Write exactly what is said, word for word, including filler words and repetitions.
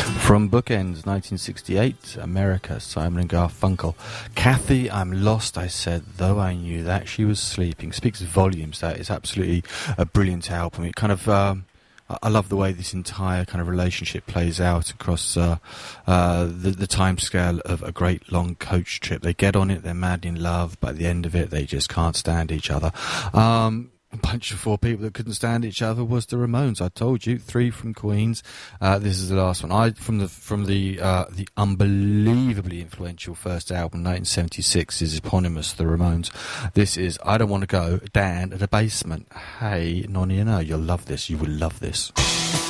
From Bookends, nineteen sixty-eight, America, Simon and Garfunkel. Kathy, I'm lost, I said, though I knew that she was sleeping. Speaks volumes, that is absolutely a brilliant album. It kind of, um, I love the way this entire kind of relationship plays out across uh, uh, the, the time scale of a great long coach trip. They get on it, they're mad in love, but at the end of it, they just can't stand each other. Um... A bunch of four people that couldn't stand each other was the Ramones. I told you, three from Queens. Uh, this is the last one. I from the from the uh, the unbelievably influential first album, nineteen seventy-six, is eponymous, the Ramones. This is I Don't Want to Go Down to the Basement. Hey, Nonny, you know you'll love this. You will love this.